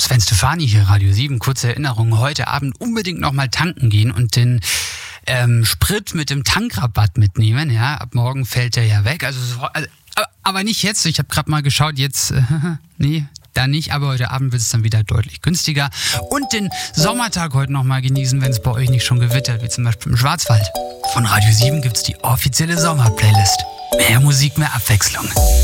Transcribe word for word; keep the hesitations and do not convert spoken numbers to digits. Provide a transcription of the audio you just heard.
Sven Stefani hier, Radio sieben. Kurze Erinnerung, heute Abend unbedingt nochmal tanken gehen und den ähm, Sprit mit dem Tankrabatt mitnehmen. Ja, ab morgen fällt der ja weg. Also, also aber nicht jetzt. Ich habe gerade mal geschaut, jetzt, äh, nee, da nicht. Aber heute Abend wird es dann wieder deutlich günstiger. Und den Sommertag heute nochmal genießen, wenn es bei euch nicht schon gewittert, wie zum Beispiel im Schwarzwald. Von Radio sieben gibt's die offizielle Sommerplaylist. Mehr Musik, mehr Abwechslung.